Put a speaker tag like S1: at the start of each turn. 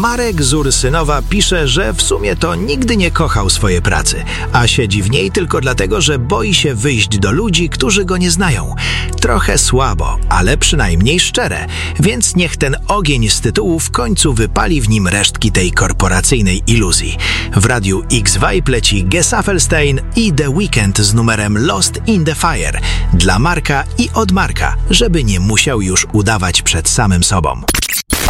S1: Marek z Ursynowa pisze, że w sumie to nigdy nie kochał swojej pracy, a siedzi w niej tylko dlatego, że boi się wyjść do ludzi, którzy go nie znają. Trochę słabo, ale przynajmniej szczere, więc niech ten ogień z tytułu w końcu wypali w nim resztki tej korporacyjnej iluzji. W Radiu X-Vibe leci Gesaffelstein i The Weeknd z numerem Lost in the Fire dla Marka i od Marka, żeby nie musiał już udawać przed samym sobą.